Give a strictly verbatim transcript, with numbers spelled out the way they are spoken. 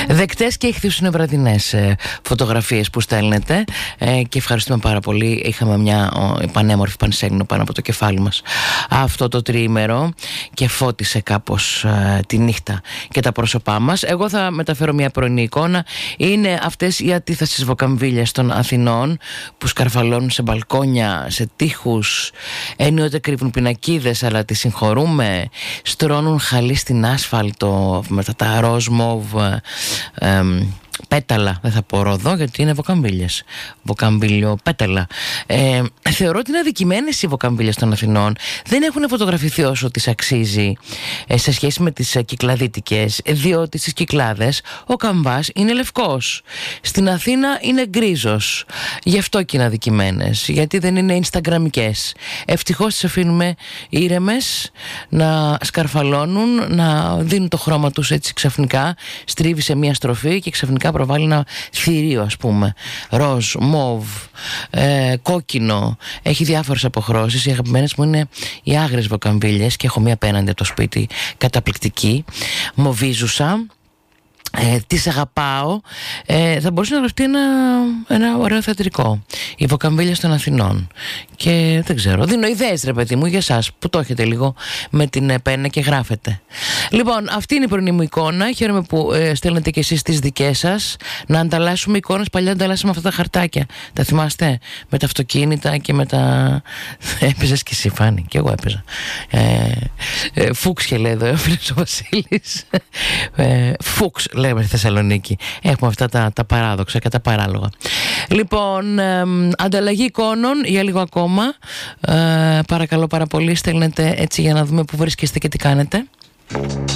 Δεκτές και ηχθιοσυνοβραδινές ε, φωτογραφίες που στέλνετε ε, και ευχαριστούμε πάρα πολύ. Είχαμε μια ο, πανέμορφη πανσέλινο πάνω από το κεφάλι μας αυτό το τριήμερο και φώτισε κάπως ε, τη νύχτα και τα πρόσωπά μας. Εγώ θα μεταφέρω μια πρωινή εικόνα. Είναι αυτές οι ατίθασεις βοκαμβίλιες των Αθηνών που σκαρφαλώνουν σε μπαλκόνια, σε τοίχους, ενίοτε κρύβουν πινακίδες αλλά τις συγχωρούμε, στρώνουν χαλί στην άσφαλτο με τα ροζ μοβ ε, πέταλα, δεν θα πω ροδό γιατί είναι βοκαμβίλιες, βοκαμβίλιο πέταλα. ε, θεωρώ ότι είναι αδικημένες οι βοκαμβίλιες των Αθηνών, δεν έχουν φωτογραφηθεί όσο τις αξίζει ε, σε σχέση με τις ε, κυκλαδίτικες, διότι στις Κυκλάδες ο καμβάς είναι λευκός, στην Αθήνα είναι γκρίζος, γι' αυτό και είναι αδικημένες, γιατί δεν είναι instagramικές. Ευτυχώς τις αφήνουμε ήρεμες να σκαρφαλώνουν, να δίνουν το χρώμα τους έτσι ξαφνικά, στρίβει σε μία στροφή και ξαφνικά προβάλλει ένα θηρίο, ας πούμε, ροζ, μοβ, ε, κόκκινο, έχει διάφορες αποχρώσεις. Οι αγαπημένες μου είναι οι άγριες βοκαμβίλιες και έχω μία απέναντι από το σπίτι καταπληκτική, μοβίζουσα. Ε, τις αγαπάω. ε, Θα μπορούσε να γραφτεί ένα, ένα ωραίο θεατρικό, οι βοκαμβίλιες των Αθηνών. Και δεν ξέρω, δίνω ιδέες ρε παιδί μου για εσάς που το έχετε λίγο με την πένα και γράφετε. Λοιπόν, αυτή είναι η πρωινή μου εικόνα. Χαίρομαι που ε, στέλνετε και εσείς τις δικές σας. Να ανταλλάσσουμε εικόνες. Παλιά ανταλλάσσαμε αυτά τα χαρτάκια, τα θυμάστε, με τα αυτοκίνητα και με τα... Έπαιζες και εσύ, Φάνη, και εγώ έπαιζα. ε, ε, Φούξ λέει εδώ ο φίλος ο Βασίλης. ε, Φούξ λέμε στη Θεσσαλονίκη. Έχουμε αυτά τα, τα παράδοξα και τα παράλογα. Λοιπόν, ε, ανταλλαγή εικόνων για λίγο ακόμα. ε, Παρακαλώ πάρα πολύ, στέλνετε έτσι για να δούμε που βρίσκεστε και τι κάνετε.